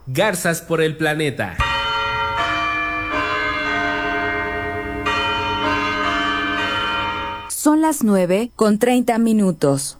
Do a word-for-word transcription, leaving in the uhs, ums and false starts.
Garzas por el planeta. Son las nueve con treinta minutos.